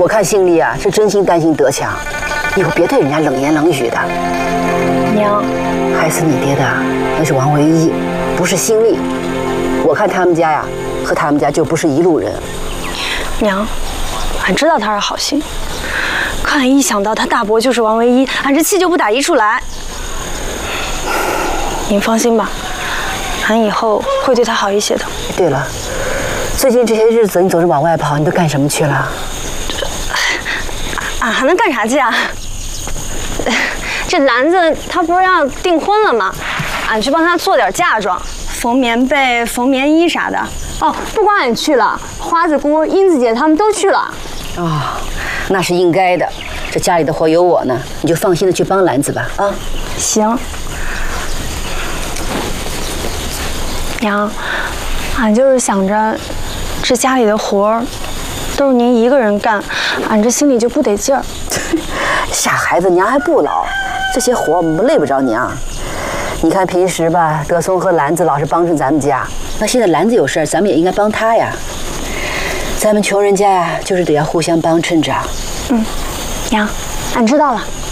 我看姓厉啊是真心担心德强，以后别对人家冷言冷语的。 娘， 害死你爹的那是王唯一，不是姓厉。我看他们家呀和他们家就不是一路人。 娘，俺知道他是好心，可俺一想到他大伯就是王唯一，俺这气就不打一处来。您放心吧，俺以后会对他好一些的。 对了，最近这些日子你总是往外跑，你都干什么去了？ 俺还能干啥去啊？这兰子她不是要订婚了吗？俺去帮她做点嫁妆，缝棉被、缝棉衣啥的。哦，不光俺去了，花子姑、英子姐她们都去了。 啊，那是应该的。这家里的活有我呢，你就放心的去帮兰子吧。啊， 行。娘，俺就是想着，这家里的活儿都是您一个人干，俺这心里就不得劲儿。 傻孩子，娘还不老，这些活我们累不着娘。你看平时吧，德松和兰子老是帮衬咱们家，那现在兰子有事儿，咱们也应该帮她呀。咱们穷人家呀，就是得要互相帮衬着。 娘，俺知道了。